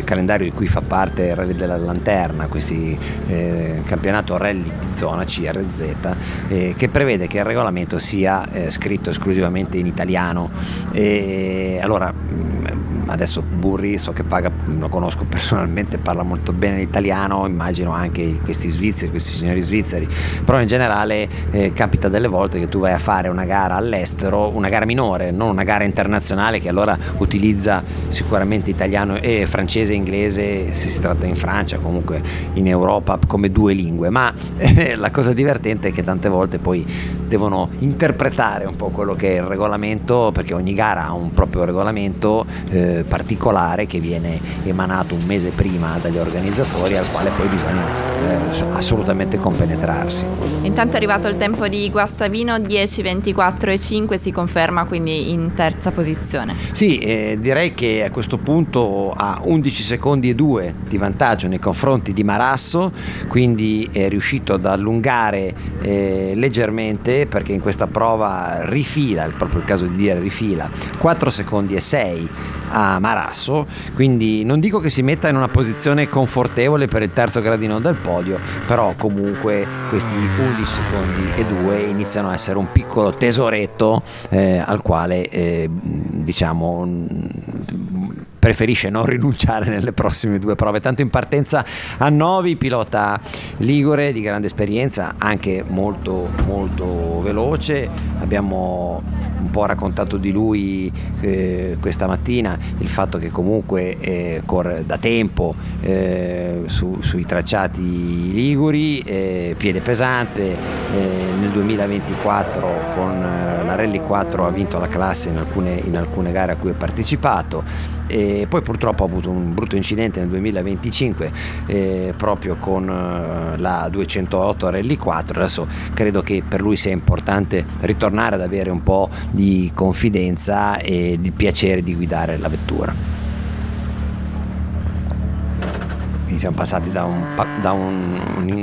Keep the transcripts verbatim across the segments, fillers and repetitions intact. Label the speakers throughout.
Speaker 1: calendario di cui fa parte il Rally della Lanterna, questi eh, campionato rally di zona C R Z, eh, che prevede che il regolamento sia eh, scritto esclusivamente in italiano. E allora adesso Burri so che paga, lo conosco personalmente, parla molto bene l'italiano, immagino anche questi svizzeri, questi signori svizzeri, però in generale eh, capita delle volte che tu vai a fare una gara all'estero, una gara minore, non una gara internazionale che allora utilizza sicuramente italiano e francese e inglese se si tratta in Francia, comunque in Europa, come due lingue, ma eh, la cosa divertente è che tante volte poi devono interpretare un po' quello che è il regolamento, perché ogni gara ha un proprio regolamento eh, particolare che viene emanato un mese prima dagli organizzatori, al quale poi bisogna eh, assolutamente compenetrarsi.
Speaker 2: Intanto è arrivato il tempo di Guastavino, dieci ventiquattro e cinque, si conferma quindi in terza posizione.
Speaker 1: Sì, eh, direi che a questo punto ha undici secondi e due di vantaggio nei confronti di Marasso, quindi è riuscito ad allungare eh, leggermente, perché in questa prova rifila, è proprio il caso di dire rifila, quattro secondi e sei a Marasso, quindi non dico che si metta in una posizione confortevole per il terzo gradino del podio, però comunque questi undici secondi e due iniziano a essere un piccolo tesoretto eh, al quale eh, diciamo preferisce non rinunciare nelle prossime due prove. Tanto in partenza a Novi, pilota ligure di grande esperienza, anche molto molto veloce. Abbiamo un po' raccontato di lui eh, questa mattina, il fatto che comunque eh, corre da tempo eh, su, sui tracciati liguri, eh, piede pesante, eh, nel duemilaventiquattro con eh, la Rally quattro ha vinto la classe in alcune, in alcune gare a cui ha partecipato, e poi purtroppo ha avuto un brutto incidente nel duemilaventicinque eh, proprio con eh, la duecentootto Rally quattro. Adesso credo che per lui sia importante ritornare ad avere un po' di confidenza e di piacere di guidare la vettura. Quindi siamo passati da, un, da un,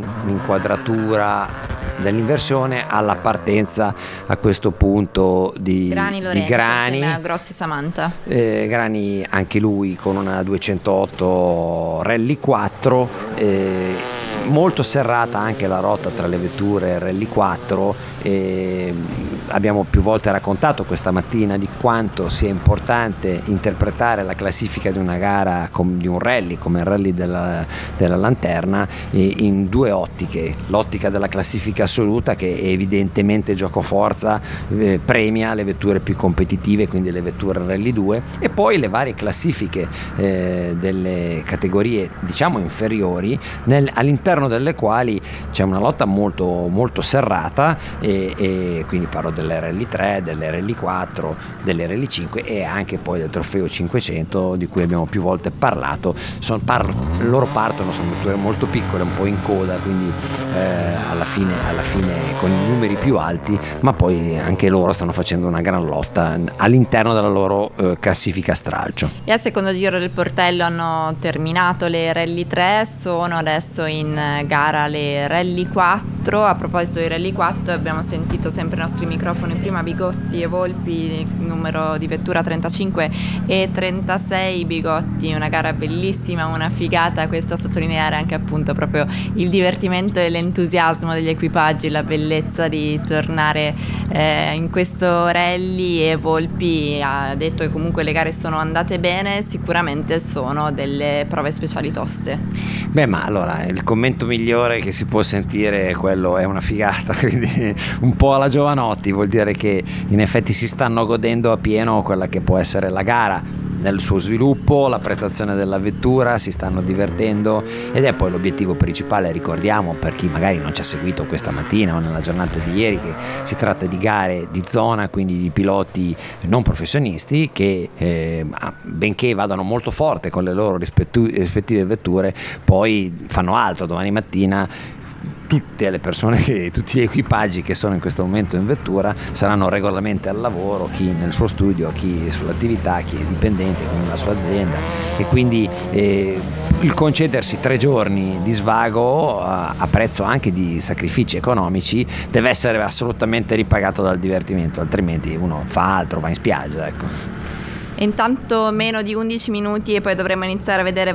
Speaker 1: un'inquadratura dell'inversione alla partenza a questo punto di
Speaker 2: Grani, Lorenzo,
Speaker 1: di Grani,
Speaker 2: a Grossi Samantha.
Speaker 1: Eh, Grani anche lui con una duecentootto Rally quattro, eh, molto serrata anche la rotta tra le vetture Rally quattro. Eh, abbiamo più volte raccontato questa mattina di quanto sia importante interpretare la classifica di una gara com, di un rally come il Rally della, della Lanterna eh, in due ottiche: l'ottica della classifica assoluta, che evidentemente giocoforza eh, premia le vetture più competitive, quindi le vetture Rally due, e poi le varie classifiche eh, delle categorie diciamo inferiori, nel, all'interno delle quali c'è una lotta molto molto serrata, e, e quindi parlo delle Rally tre, delle Rally quattro, delle Rally cinque e anche poi del trofeo cinquecento di cui abbiamo più volte parlato. Sono, par- loro partono, sono vetture molto piccole, un po' in coda, quindi eh, alla fine, alla fine con i numeri più alti, ma poi anche loro stanno facendo una gran lotta all'interno della loro eh, classifica stralcio.
Speaker 2: E al secondo giro del portello hanno terminato le Rally tre, sono adesso in gara le Rally quattro. A proposito di Rally quattro, abbiamo sentito sempre i nostri microfoni prima Bigotti e Volpi, numero di vettura trentacinque e trentasei. Bigotti, una gara bellissima, una figata, questo a sottolineare anche appunto proprio il divertimento e l'entusiasmo degli equipaggi, la bellezza di tornare eh, in questo rally. E Volpi ha detto che comunque le gare sono andate bene, sicuramente sono delle prove speciali toste.
Speaker 1: Beh, ma allora il commento migliore che si può sentire è quello: è una figata, quindi un po' alla Giovanotti, vuol dire che in effetti si stanno godendo a pieno quella che può essere la gara nel suo sviluppo, la prestazione della vettura, si stanno divertendo, ed è poi l'obiettivo principale. Ricordiamo, per chi magari non ci ha seguito questa mattina o nella giornata di ieri, che si tratta di gare di zona, quindi di piloti non professionisti che eh, benché vadano molto forte con le loro rispettu- rispettive vetture, poi fanno altro. Domani mattina tutte le persone, che, tutti gli equipaggi che sono in questo momento in vettura saranno regolarmente al lavoro, chi nel suo studio, chi sull'attività, chi è dipendente con la sua azienda, e quindi eh, il concedersi tre giorni di svago a, a prezzo anche di sacrifici economici deve essere assolutamente ripagato dal divertimento, altrimenti uno fa altro, va in spiaggia, ecco.
Speaker 2: Intanto meno di undici minuti e poi dovremo iniziare a vedere